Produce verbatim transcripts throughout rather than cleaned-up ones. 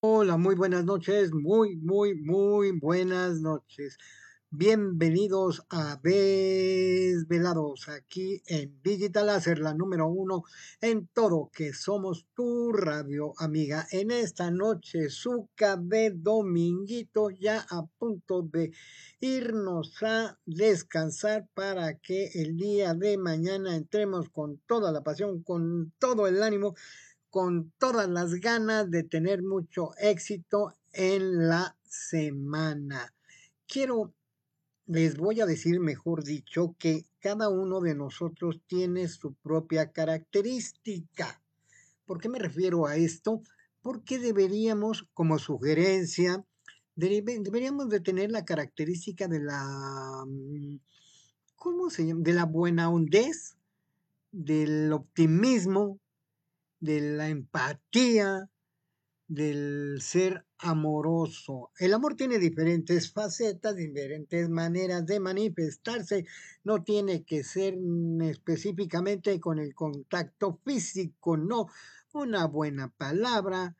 Hola, muy buenas noches, muy, muy, muy buenas noches. Bienvenidos a Desvelados, aquí en Digital Láser, la número uno en todo, que somos tu radio amiga. En esta noche, suca de dominguito, ya a punto de irnos a descansar para que el día de mañana entremos con toda la pasión, con todo el ánimo, con todas las ganas de tener mucho éxito en la semana. Quiero, les voy a decir, mejor dicho, que cada uno de nosotros tiene su propia característica. ¿Por qué me refiero a esto? Porque deberíamos, como sugerencia, deberíamos de tener la característica de la, mm, ¿cómo se llama? De la buena hondez, del optimismo, de la empatía, del ser amoroso. El amor tiene diferentes facetas, diferentes maneras de manifestarse. No tiene que ser mm, específicamente con el contacto físico, no. Una buena palabra,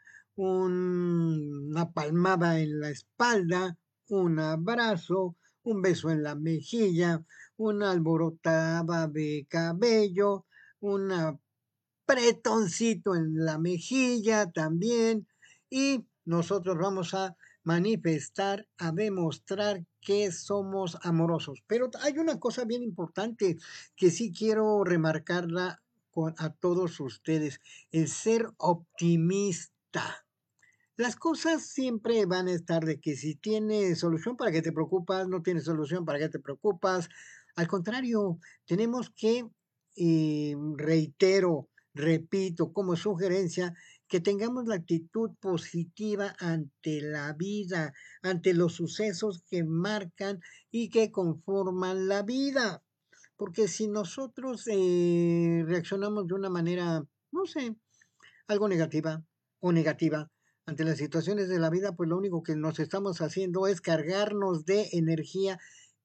un- una palmada en la espalda, un abrazo, un beso en la mejilla, una alborotada de cabello, una pretoncito en la mejilla también, y nosotros vamos a manifestar, a demostrar que somos amorosos. Pero hay una cosa bien importante que sí quiero remarcarla con, a todos ustedes, el ser optimista. Las cosas siempre van a estar de que si tiene solución, ¿para qué te preocupas? No tiene solución, ¿para qué te preocupas? Al contrario, tenemos que, eh, reitero, repito, como sugerencia, que tengamos la actitud positiva ante la vida, ante los sucesos que marcan y que conforman la vida. Porque si nosotros eh, reaccionamos de una manera, no sé, algo negativa o negativa ante las situaciones de la vida, pues lo único que nos estamos haciendo es cargarnos de energía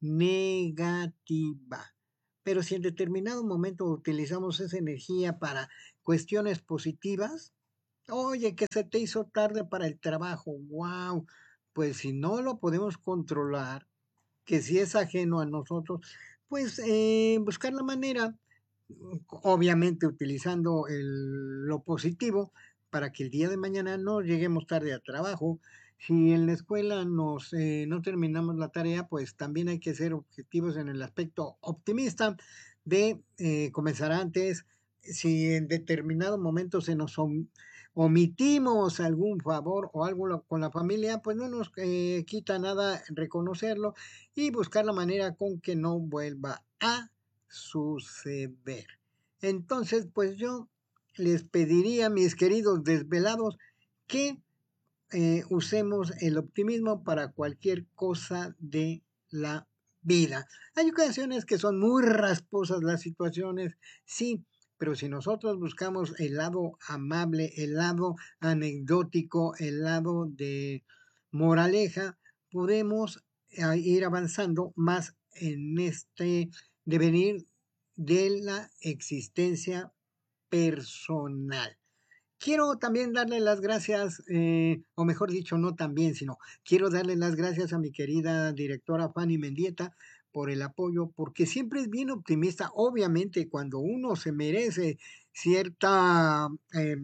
negativa. Pero si en determinado momento utilizamos esa energía para cuestiones positivas, oye, que se te hizo tarde para el trabajo, wow, pues si no lo podemos controlar, que si es ajeno a nosotros, pues eh, buscar la manera, obviamente utilizando el- lo positivo, para que el día de mañana no lleguemos tarde a trabajo. Si en la escuela nos, eh, no terminamos la tarea, pues también hay que ser objetivos en el aspecto optimista de eh, comenzar antes. Si en determinado momento se nos om- omitimos algún favor o algo lo- con la familia, pues no nos eh, quita nada reconocerlo y buscar la manera con que no vuelva a suceder. Entonces, pues yo les pediría, mis queridos desvelados, que eh, usemos el optimismo para cualquier cosa de la vida. Hay ocasiones que son muy rasposas las situaciones, sí, pero si nosotros buscamos el lado amable, el lado anecdótico, el lado de moraleja, podemos eh, ir avanzando más en este devenir de la existencia personal. Quiero también darle las gracias, eh, o mejor dicho, no también, sino quiero darle las gracias a mi querida directora Fanny Mendieta por el apoyo, porque siempre es bien optimista. Obviamente, cuando uno se merece cierta eh,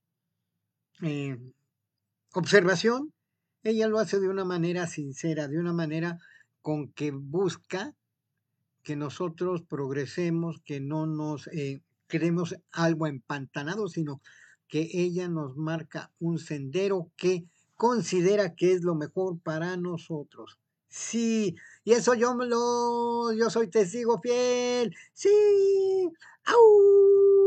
eh, observación, ella lo hace de una manera sincera, de una manera con que busca que nosotros progresemos, que no nos eh, quedemos algo empantanados, sino que ella nos marca un sendero que considera que es lo mejor para nosotros. Sí, y eso yo me lo, yo soy testigo fiel. Sí, ¡au!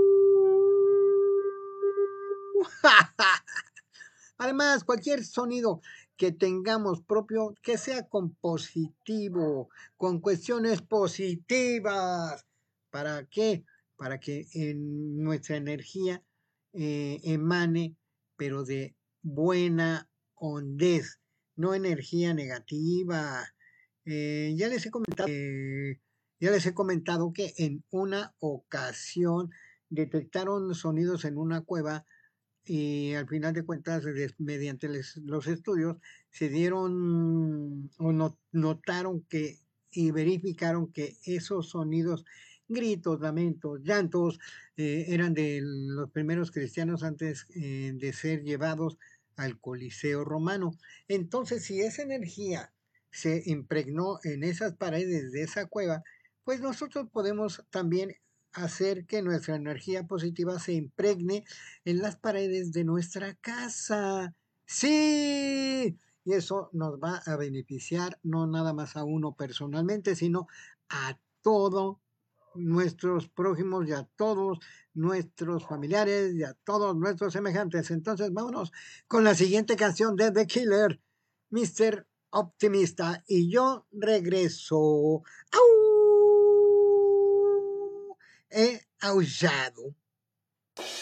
Además, cualquier sonido que tengamos propio, que sea con positivo, con cuestiones positivas. ¿Para qué? Para que en nuestra energía eh, emane, pero de buena hondez, no energía negativa. Eh, ya les he comentado, eh, ya les he comentado que en una ocasión detectaron sonidos en una cueva y al final de cuentas, des- mediante les- los estudios, se dieron o no- notaron que y verificaron que esos sonidos, gritos, lamentos, llantos, eh, eran de los primeros cristianos antes eh, de ser llevados al Coliseo romano. Entonces, si esa energía se impregnó en esas paredes de esa cueva, pues nosotros podemos también hacer que nuestra energía positiva se impregne en las paredes de nuestra casa. Sí, y eso nos va a beneficiar no nada más a uno personalmente, sino a todos nuestros prójimos y a todos nuestros familiares y a todos nuestros semejantes. Entonces, vámonos con la siguiente canción de The Killer, mister Optimista. Y yo regreso. ¡Au! He aullado.